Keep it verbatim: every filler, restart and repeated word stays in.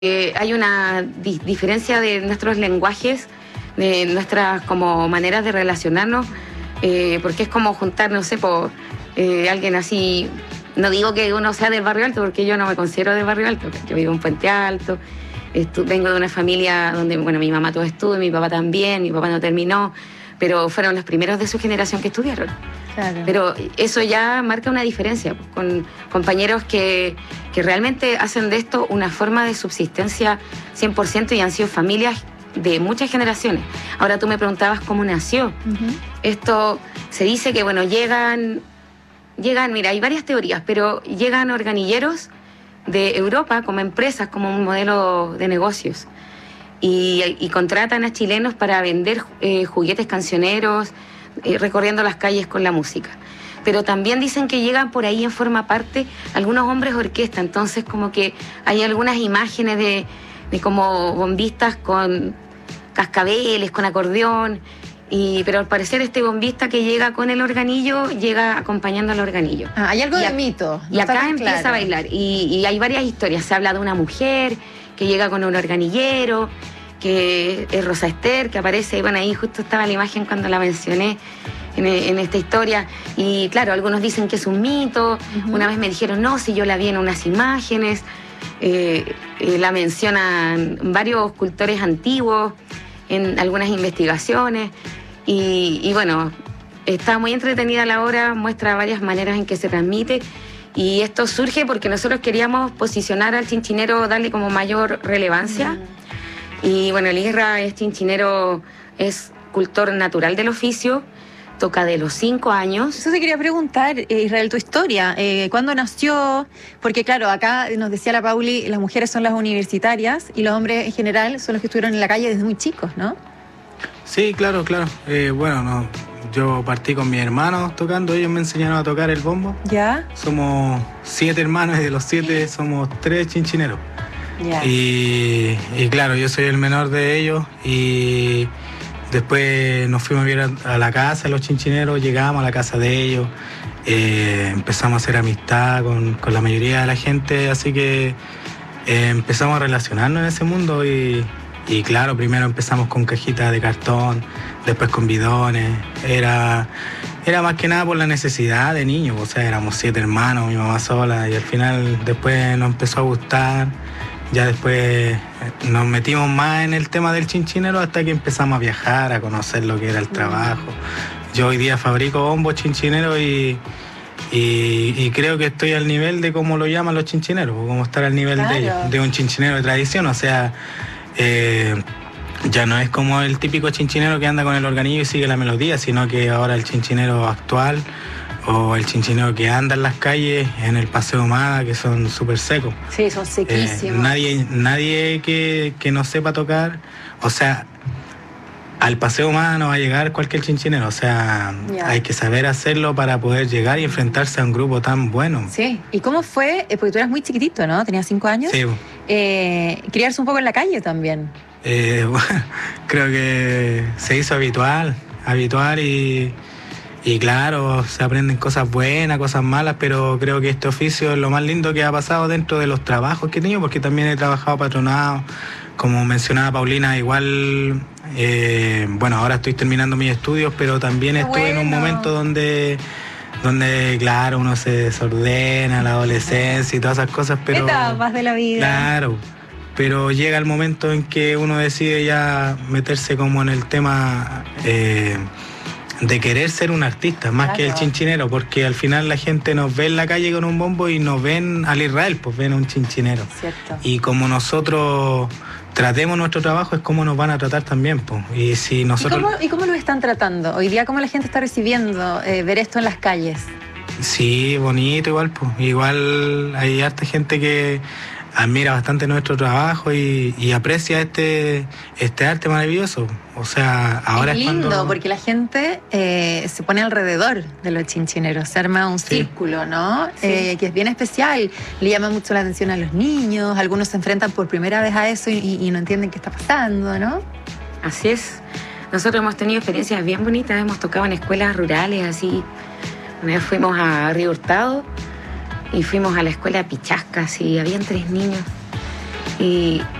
Eh, hay una di diferencia de nuestros lenguajes, de nuestras como maneras de relacionarnos, eh, porque es como juntar, no sé, por eh, alguien así. No digo que uno sea del barrio alto, porque yo no me considero del barrio alto. Yo vivo en Puente Alto, vengo de una familia donde, bueno, mi mamá todo estudió, mi papá también, mi papá no terminó, pero fueron los primeros de su generación que estudiaron. Claro. Pero eso ya marca una diferencia, pues, con compañeros que, que realmente hacen de esto una forma de subsistencia cien por ciento y han sido familias de muchas generaciones. Ahora tú me preguntabas cómo nació. Uh-huh. Esto se dice que, bueno, llegan, llegan, mira, hay varias teorías, pero llegan organilleros de Europa como empresas, como un modelo de negocios, y, y contratan a chilenos para vender eh, juguetes cancioneros, eh, recorriendo las calles con la música. Pero también dicen que llegan por ahí en forma parte algunos hombres orquesta, entonces como que hay algunas imágenes de, de como bombistas con cascabeles, con acordeón, y, pero al parecer este bombista que llega con el organillo, llega acompañando al organillo. Ah, hay algo y de a, mito. No y acá empieza claro. a bailar. Y, y hay varias historias. Se habla de una mujer que llega con un organillero, que es Rosa Ester, que aparece, y bueno, ahí justo estaba la imagen cuando la mencioné en, en esta historia. Y claro, algunos dicen que es un mito. Uh-huh. Una vez me dijeron, no, si yo la vi en unas imágenes. Eh, eh, la mencionan varios escultores antiguos en algunas investigaciones. Y, y bueno, está muy entretenida la obra, muestra varias maneras en que se transmite, y esto surge porque nosotros queríamos posicionar al chinchinero, darle como mayor relevancia. Mm. Y bueno, el Isra es chinchinero, es cultor natural del oficio, toca de los cinco años. Eso te quería preguntar, eh, Israel, tu historia, eh, ¿cuándo nació? Porque claro, acá nos decía la Pauli, las mujeres son las universitarias y los hombres en general son los que estuvieron en la calle desde muy chicos, ¿no? Sí, claro, claro. Eh, bueno, no, yo partí con mis hermanos tocando, ellos me enseñaron a tocar el bombo. ¿Ya? Somos siete hermanos y de los siete somos tres chinchineros. Ya. Y, y claro, yo soy el menor de ellos y después nos fuimos a vivir a, a la casa de los chinchineros, llegamos a la casa de ellos, eh, empezamos a hacer amistad con, con la mayoría de la gente, así que eh, empezamos a relacionarnos en ese mundo y... Y claro, primero empezamos con cajitas de cartón, después con bidones. Era, era más que nada por la necesidad de niños. O sea, éramos siete hermanos, mi mamá sola. Y al final después nos empezó a gustar. Ya después nos metimos más en el tema del chinchinero hasta que empezamos a viajar, a conocer lo que era el trabajo. Yo hoy día fabrico bombos chinchineros y... Y, y creo que estoy al nivel de cómo lo llaman los chinchineros, como estar al nivel claro. de ellos, de un chinchinero de tradición. O sea... Eh, ya no es como el típico chinchinero que anda con el organillo y sigue la melodía, sino que ahora el chinchinero actual o el chinchinero que anda en las calles, en el Paseo Humada, que son súper secos. Sí, son sequísimos. Eh, nadie nadie que, que no sepa tocar, o sea, al Paseo Humada no va a llegar cualquier chinchinero, o sea, yeah. hay que saber hacerlo para poder llegar y enfrentarse a un grupo tan bueno. Sí, ¿y cómo fue? Porque tú eras muy chiquitito, ¿no? Tenías cinco años. Sí. Eh, criarse un poco en la calle también. Eh, bueno, creo que se hizo habitual, habitual y, y claro, se aprenden cosas buenas, cosas malas, pero creo que este oficio es lo más lindo que ha pasado dentro de los trabajos que he tenido, porque también he trabajado patronado, como mencionaba Paulina, igual, eh, bueno, ahora estoy terminando mis estudios, pero también Qué estuve bueno. en un momento donde... donde, claro, uno se desordena, la adolescencia y todas esas cosas, pero... Etapas de la vida. Claro, pero llega el momento en que uno decide ya meterse como en el tema eh, de querer ser un artista, más claro. que el chinchinero, porque al final la gente nos ve en la calle con un bombo y nos ven al Israel, pues ven a un chinchinero. Cierto. Y como nosotros... tratemos nuestro trabajo, es como nos van a tratar también, pues. Y si nosotros... ¿Y cómo, ¿Y cómo lo están tratando? Hoy día, ¿cómo la gente está recibiendo eh, ver esto en las calles? Sí, bonito igual, pues. Igual hay harta gente que admira bastante nuestro trabajo y, y aprecia este, este arte maravilloso. O sea, ahora es es lindo, cuando... porque la gente eh, se pone alrededor de los chinchineros, se arma un Sí. círculo, ¿no? Sí. Eh, que es bien especial, le llama mucho la atención a los niños, algunos se enfrentan por primera vez a eso y, y no entienden qué está pasando, ¿no? Así es. Nosotros hemos tenido experiencias bien bonitas, hemos tocado en escuelas rurales, así. Una vez fuimos a Río Hurtado y fuimos a la escuela Pichascas y habían tres niños. Y,